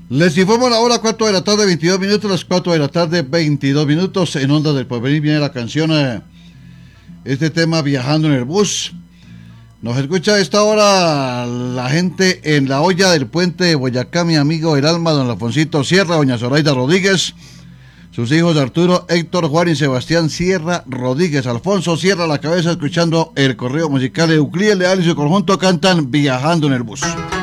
Les informo la hora 4 de la tarde, 22 minutos, las 4 de la tarde, 22 minutos, en Ondas del Porvenir viene la canción, este tema Viajando en el Bus. Nos escucha a esta hora la gente en la olla del puente de Boyacá, mi amigo el alma, don Alfonsito Sierra, doña Zoraida Rodríguez, sus hijos Arturo, Héctor, Juan y Sebastián Sierra Rodríguez, Alfonso Sierra a la cabeza, escuchando el correo musical. Euclides Leal y su conjunto cantan Viajando en el Bus.